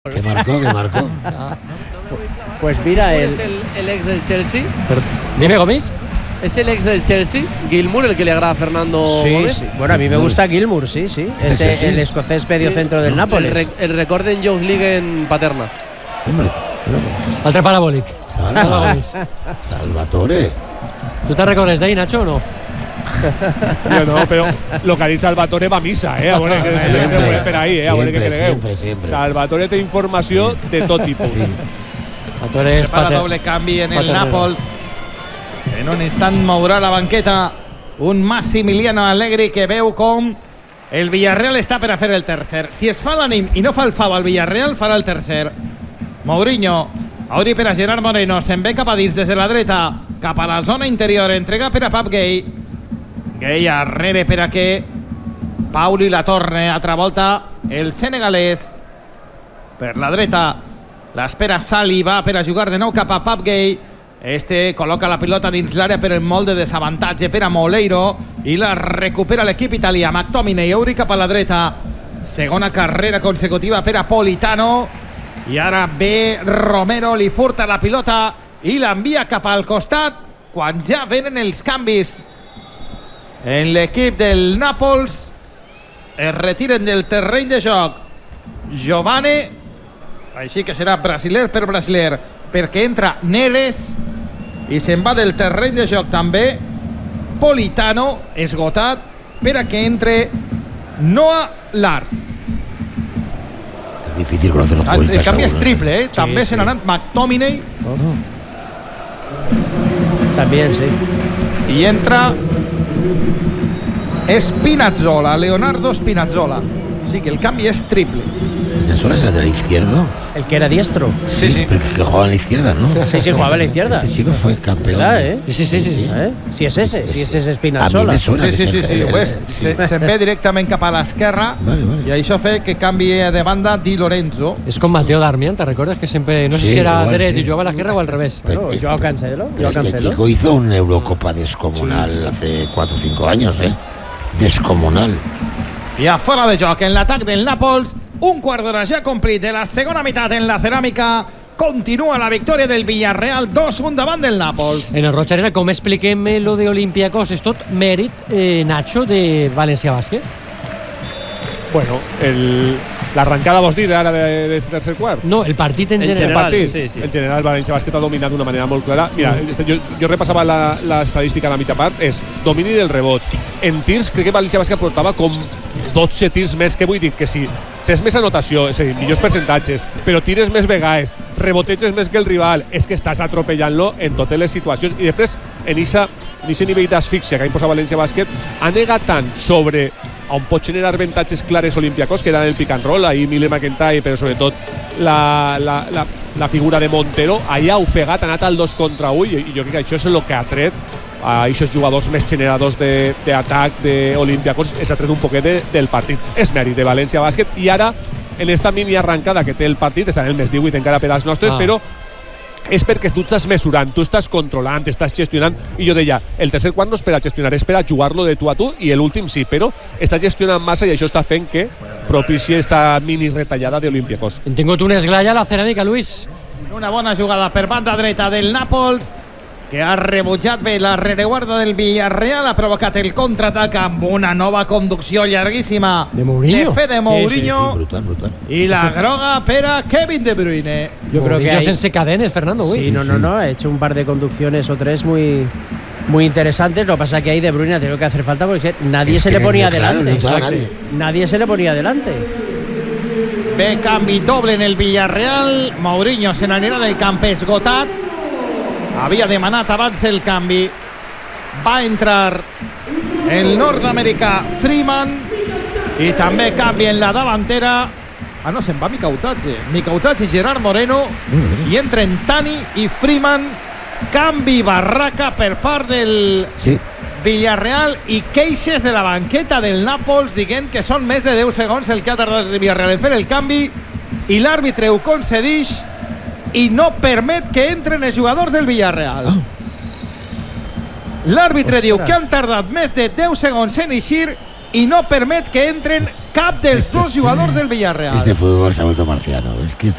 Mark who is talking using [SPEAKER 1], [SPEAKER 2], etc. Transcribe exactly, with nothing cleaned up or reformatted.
[SPEAKER 1] ¿Qué marcó? ¿Qué marcó?
[SPEAKER 2] Ah. Pues mira, el...
[SPEAKER 3] ¿Es el, el ex del Chelsea?
[SPEAKER 2] Pero,
[SPEAKER 4] dime, Gomis.
[SPEAKER 3] ¿Es el ex del Chelsea, Gilmour, el que le agrada a Fernando
[SPEAKER 2] sí,
[SPEAKER 3] Gómez?
[SPEAKER 2] sí. Bueno, a mí me gusta Gilmour, sí, sí. Es
[SPEAKER 1] Sí, sí.
[SPEAKER 2] el escocés medio centro del
[SPEAKER 3] El,
[SPEAKER 2] Nápoles.
[SPEAKER 3] re, el récord en Youth League en Paterna.
[SPEAKER 1] Hombre,
[SPEAKER 4] Altre parabòlic.
[SPEAKER 1] Salva, Salvatore.
[SPEAKER 4] ¿Tú te recordes de ahí, Nacho, o no?
[SPEAKER 5] Yo no, pero lo que ha dit Salvatore va a missa, eh? A veure que
[SPEAKER 1] Sempre,
[SPEAKER 5] sempre per ahí, eh? A veure què
[SPEAKER 1] sempre,
[SPEAKER 5] cregueu.
[SPEAKER 1] sempre, sempre.
[SPEAKER 5] Salvatore té informació de tot tipus.
[SPEAKER 1] Sí.
[SPEAKER 4] Tu eres
[SPEAKER 6] Prepara
[SPEAKER 4] pater...
[SPEAKER 6] doble canvi en el
[SPEAKER 4] paternero.
[SPEAKER 6] Nàpols. En un instant mourà la banqueta un Massimiliano Allegri que veu com el Villarreal està per a fer el tercer. Si es fa l'ànim i no fa el fava al Villarreal, farà el tercer. Mourinho, obri per a Gerard Moreno, se'n ve cap a dins des de la dreta, cap a la zona interior, entrega per a Pap Gay. Gay arrere per a que Pauli la torne, altra volta el senegalès per la dreta, l'espera Sali, va per a jugar de nou cap a Pap Gay. Este col·loca la pilota dins l'àrea per el molt de desavantatge per a Moleiro i la recupera l'equip italià. McTominay obri cap a la dreta, segona carrera consecutiva per a Politano, i ara ve Romero, li furta la pilota i l'envia cap al costat quan ja venen els canvis en l'equip del Nàpols. Es retiren del terreny de joc Giovane, així que serà brasiler per brasiler, perquè entra Neres i se'n va del terreny de joc també Politano, esgotat, per a que entre Noah Lart.
[SPEAKER 1] Es difícil conocer los
[SPEAKER 6] El,
[SPEAKER 1] futbolistas.
[SPEAKER 6] el canvi és
[SPEAKER 1] algunos,
[SPEAKER 6] triple, eh?
[SPEAKER 4] Sí,
[SPEAKER 6] també
[SPEAKER 4] sí.
[SPEAKER 6] se n'ha anat McTominay
[SPEAKER 2] También, sí.
[SPEAKER 6] i entra Spinazzola, Leonardo Spinazzola. Sí que el canvi és triple.
[SPEAKER 1] ¿De Sola es lateral izquierdo?
[SPEAKER 2] El que era diestro.
[SPEAKER 6] Sí, sí.
[SPEAKER 1] Pero que jugaba en la izquierda, ¿no?
[SPEAKER 2] Sí, sí, jugaba a la izquierda.
[SPEAKER 1] Este chico fue campeón.
[SPEAKER 2] ¿Verdad, eh?
[SPEAKER 4] Sí, sí, sí, sí.
[SPEAKER 2] ¿Eh? Si es ese, si es ese
[SPEAKER 1] A mí
[SPEAKER 2] Spinazzola.
[SPEAKER 1] me suena
[SPEAKER 6] Sí,
[SPEAKER 1] que
[SPEAKER 6] sí,
[SPEAKER 1] es
[SPEAKER 6] sí,
[SPEAKER 1] el-
[SPEAKER 6] sí,
[SPEAKER 1] el-
[SPEAKER 6] pues,
[SPEAKER 1] sí.
[SPEAKER 6] se, se'n ve directament cap a l'esquerra
[SPEAKER 1] Vale, vale.
[SPEAKER 6] i això fa que canvi de banda Di Lorenzo.
[SPEAKER 4] Es con Mateo Darmian, ¿te recuerdas que siempre, no sé
[SPEAKER 1] Sí,
[SPEAKER 4] si era
[SPEAKER 1] igual,
[SPEAKER 4] derecho
[SPEAKER 1] sí.
[SPEAKER 4] y jugaba a la izquierda o al revés?
[SPEAKER 2] Bueno,
[SPEAKER 1] Este-
[SPEAKER 2] Joao Cancelo.
[SPEAKER 1] Pero
[SPEAKER 2] Joao
[SPEAKER 1] este
[SPEAKER 2] Cancelo.
[SPEAKER 1] chico hizo una Eurocopa descomunal hace cuatro o cinco años, ¿eh? Descomunal.
[SPEAKER 6] I a fora de joc en l'atac del Nàpols, un quart d'hora ja complit de la segona meitat en la ceràmica. Continua la victòria del Villarreal, dos un davant del Nàpols.
[SPEAKER 4] En el Roig Arena, com expliquem lo de Olympiacos, és tot mèrit, eh, Nacho, de València Bàsquet?
[SPEAKER 5] Bueno, el, l'arrencada vols dir ara de, de este tercer quart?
[SPEAKER 4] No, el partit en
[SPEAKER 3] En
[SPEAKER 4] general.
[SPEAKER 5] El
[SPEAKER 3] general,
[SPEAKER 5] partit,
[SPEAKER 3] sí, sí.
[SPEAKER 5] el general València Bàsquet ha dominat d'una manera molt clara. Mira, este, jo, jo repassava la, l'estadística de la mitja part, és domini del rebot. En tirs, crec que València Bàsquet portava com dotze tirs més, que vull dir que si tens més anotació, és a dir, millors percentatges, però tires més vegades, reboteges més que el rival, és que estàs atropellant-lo en totes les situacions. I després, en aquest nivell d'asfíxia que ha imposat València Bàsquet, ha negat tant sobre on pot generar avantatges clares Olympiacos, que era el pick and roll, ahir Miller McIntyre, però sobretot la, la, la, la figura de Montero, allà ha ofegat, ha anat al dos contra u, i jo crec que això és el que ha tret a aquests jugadors més generadors d'atac d'Olympiacos, és ha tret un poquet de, del partit. És mèrit de València Bàsquet, i ara, en esta mini arrancada que té el partit, està en el mes divuit encara per als nostres,
[SPEAKER 4] Ah.
[SPEAKER 5] però és perquè tu estàs mesurant, tu estàs controlant, estàs gestionant, i jo deia, el tercer quart no és per a gestionar, és per a jugar-lo de tu a tu, i l'últim sí, però estàs gestionant massa i això està fent que propici esta mini retallada d'Olympiacos.
[SPEAKER 4] Hem tingut una esglalla a la ceràmica, Luis.
[SPEAKER 6] Una bona jugada per banda dreta del Nàpols, que ha rebutjat bé la rereguarda del Villarreal, ha provocat el contraatac amb una nova conducció llarguíssima
[SPEAKER 4] De Mourinho.
[SPEAKER 6] de fe de Mourinho,
[SPEAKER 1] Sí, brutal, brutal.
[SPEAKER 6] i la groga per a Kevin De Bruyne.
[SPEAKER 2] Yo creo que
[SPEAKER 4] Mourinho
[SPEAKER 2] hay...
[SPEAKER 4] sense cadenes, Fernando, güey.
[SPEAKER 2] Sí, no, no, no. Ha hecho un par de conducciones o tres muy, muy interesantes. Lo que pasa es que ahí De Bruyne ha tenido que hacer falta porque nadie
[SPEAKER 1] Es
[SPEAKER 2] se
[SPEAKER 1] que
[SPEAKER 2] le ponía
[SPEAKER 1] no, claro,
[SPEAKER 2] delante.
[SPEAKER 1] no estaba
[SPEAKER 2] Exacto.
[SPEAKER 1] nadie.
[SPEAKER 2] Nadie se le ponía delante.
[SPEAKER 6] Ve canvi doble en el Villarreal. Mourinho se n'anirà del camp esgotat. Havia demanat abans el canvi. Va entrar el nord-americà Freeman i també canvi en la davantera. Ah, no, se'n va Micautatge. Micautatge i Gerard Moreno, i entren Tani i Freeman. Canvi barraca per part del
[SPEAKER 1] Sí.
[SPEAKER 6] Villarreal i queixes de la banqueta del Nàpols dient que són més de deu segons el que ha tardat el Villarreal en fer el canvi, i l'àrbitre ho concedeix i no permet que entren els jugadors del Villarreal.
[SPEAKER 1] Ah.
[SPEAKER 6] L'àrbitre
[SPEAKER 2] Ostres.
[SPEAKER 6] diu que han tardat més de deu segons en eixir i no permet que entren cap dels dos jugadors del Villarreal.
[SPEAKER 1] Este fútbol se ha vuelto marciano. Es que esto